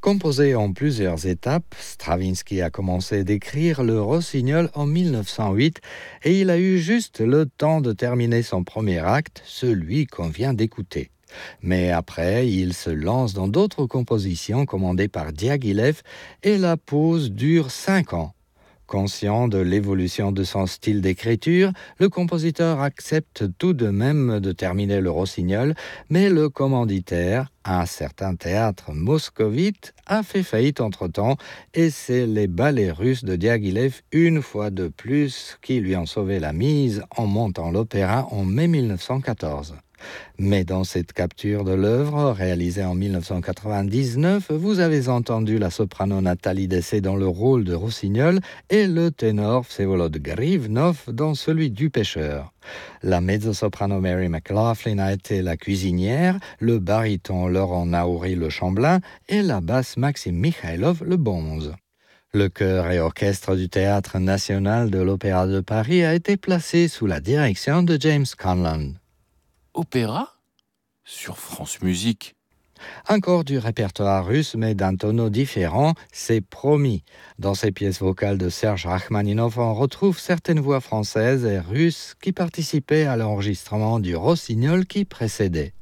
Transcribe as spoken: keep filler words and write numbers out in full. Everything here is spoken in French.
Composé en plusieurs étapes, Stravinsky a commencé d'écrire le Rossignol en mille neuf cent huit et il a eu juste le temps de terminer son premier acte, celui qu'on vient d'écouter. Mais après, il se lance dans d'autres compositions commandées par Diaghilev et la pause dure cinq ans. Conscient de l'évolution de son style d'écriture, le compositeur accepte tout de même de terminer le Rossignol, mais le commanditaire, un certain théâtre moscovite, a fait faillite entre-temps et c'est les ballets russes de Diaghilev, une fois de plus, qui lui ont sauvé la mise en montant l'opéra en mai mille neuf cent quatorze. Mais dans cette capture de l'œuvre, réalisée en mille neuf cent quatre-vingt-dix-neuf, vous avez entendu la soprano Nathalie Dessay dans le rôle de Rossignol et le ténor Vsevolod Grivnov dans celui du pêcheur. La mezzo-soprano Mary McLaughlin a été la cuisinière, le baryton Laurent Naouri le chambellan et la basse Maxime Mikhailov le bonze. Le chœur et orchestre du Théâtre national de l'Opéra de Paris a été placé sous la direction de James Conlon. Opéra sur France Musique. Encore du répertoire russe, mais d'un tonneau différent, c'est promis. Dans ces pièces vocales de Serge Rachmaninov, on retrouve certaines voix françaises et russes qui participaient à l'enregistrement du Rossignol qui précédait.